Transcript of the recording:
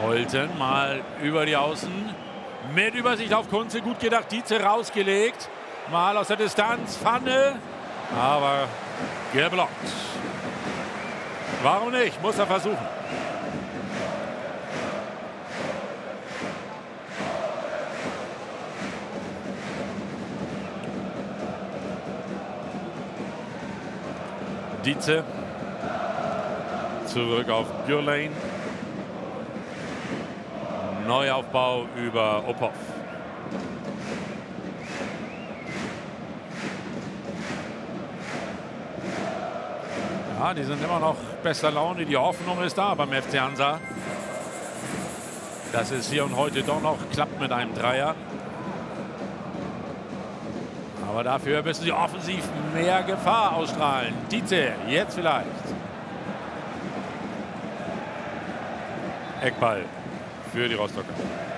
Holten mal über die Außen. Mit Übersicht auf Kunze. Gut gedacht. Dietze rausgelegt. Mal aus der Distanz. Pfanne. Aber geblockt. Warum nicht? Muss er versuchen. Dietze. Zurück auf Gürlein. Neuaufbau über Opov. Ja, die sind immer noch bester Laune. Die Hoffnung ist da beim FC Hansa, dass es hier und heute doch noch klappt mit einem Dreier. Aber dafür müssen sie offensiv mehr Gefahr ausstrahlen. Dietze, jetzt vielleicht. Eckball für die Rostocker.